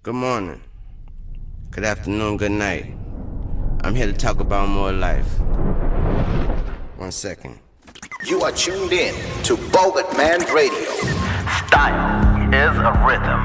Good morning. Good afternoon, good night. I'm here to talk about more life. 1 second. You are tuned in to Bogart Man Radio. Style is a rhythm.